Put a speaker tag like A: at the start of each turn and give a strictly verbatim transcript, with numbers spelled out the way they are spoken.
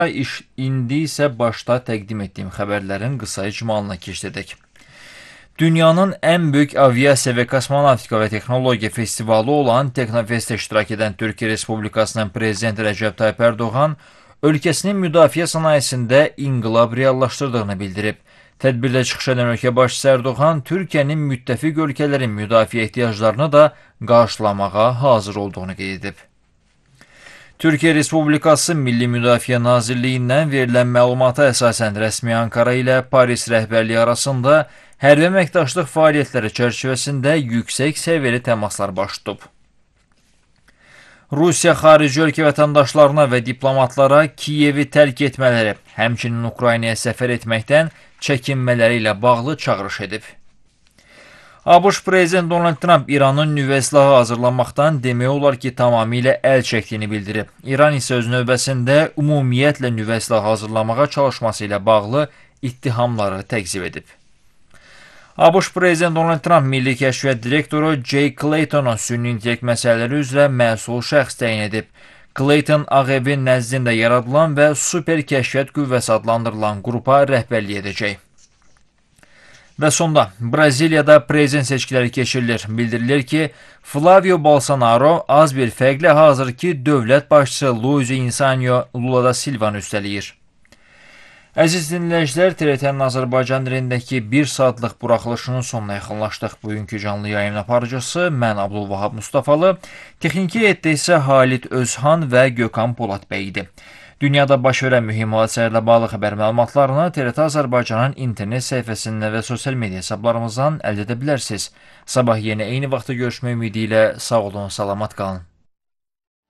A: İş indi isə başda təqdim etdiyim xəbərlərin qısa icmalına keçdik. Dünyanın ən böyük aviasiya və kosmonavtika və texnologiya festivalı olan Teknofestdə iştirak edən Türkiyə Respublikasının prezidenti Rəcəb Tayyip Ərdoğan ölkəsinin müdafiə sənayesində inqilab reallaşdırdığını bildirib. Tədbirdə çıxış edən ölkə başçısı Ərdoğan Türkiyənin müttəfiq ölkələrin müdafiə ehtiyaclarını da qarşılamağa hazır olduğunu qeyd edib. Türkiyə Respublikası Milli Müdafiə Nazirliyindən verilən məlumata əsasən rəsmi Ankara ilə Paris rəhbərliyi arasında hərbi əməkdaşlıq fəaliyyətləri çərçivəsində yüksək səviyyəli təmaslar baş tutub. Rusiya xarici ölkə vətəndaşlarına və diplomatlara Kiyevi tərk etmələri, həmçinin Ukraynaya səfər etməkdən çəkinmələri ilə bağlı çağırış edib. ABŞ prezidenti Donald Trump İranın nüvə silahı hazırlanmaqdan demək olar ki, tamamilə əl çəkdiyini bildirib. İran isə öz növbəsində ümumiyyətlə nüvə silahı hazırlamağa çalışması ilə bağlı ittihamları təkzib edib. ABŞ prezidenti Donald Trump Milli Kəşfiyyat direktoru Jay Claytonu süni intellekt məsələləri üzrə məsul şəxs təyin edib. Clayton Ağ Evin nəzdində yaradılan və super kəşfiyyat qüvvəsi adlandırılan qrupa rəhbərlik edəcək. Və sonda, Braziliyada prezident seçkiləri keçirilir. Bildirilir ki, Flavio Bolsonaro az bir fərqlə hazırki dövlət başçısı Luiz Inacio Lula da Silvanı üstələyir. Əziz dinləyicilər, T R T-nin Azərbaycan dilindəki bir saatlıq buraxılışının sonuna yaxınlaşdıq. Bugünkü canlı yayın aparıcısı mən Abdulvahab Mustafalı, texniki heyətdə isə Halit Özhan və Gökhan Polad bəy idi. Dünyada baş verən mühüm hadisələrlə bağlı xəbər məlumatlarını T R T Azərbaycanın internet səhifəsində və sosial media hesablarımızdan əldə edə bilərsiniz. Sabah yenə eyni vaxtda görüşmək ümidi ilə sağ olun, salamat qalın.